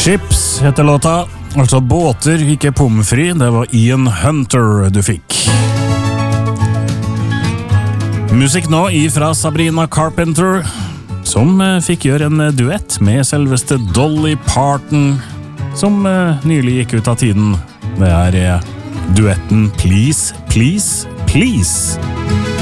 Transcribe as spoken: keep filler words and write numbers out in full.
Ships heter låta, altså båter, ikke pomfri. Det var Ian Hunter du fikk. Musikk nå ifra Sabrina Carpenter, som fikk gjøre en duett med selveste Dolly Parton, som nylig gikk ut av tiden. Det er duetten Please, Please, Please.